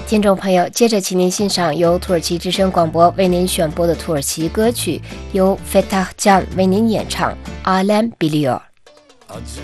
听众朋友，接着请您欣赏由土耳其之声广播为您选播的土耳其歌曲，由 Fethah Can 为您演唱《Alem Biliyor》。 Acı